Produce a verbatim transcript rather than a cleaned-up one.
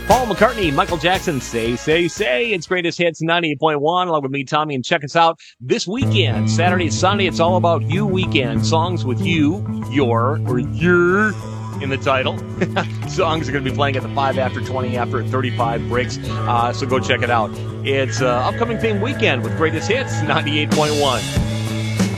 Paul McCartney, Michael Jackson, Say, Say, Say. It's Greatest Hits ninety-eight point one, along with me, Tommy, and check us out this weekend, Saturday, Sunday. It's all about you weekend. Songs with you, your, or your in the title. Songs are going to be playing at the five after twenty after thirty-five breaks, uh, so go check it out. It's uh, upcoming theme weekend with Greatest Hits ninety-eight point one.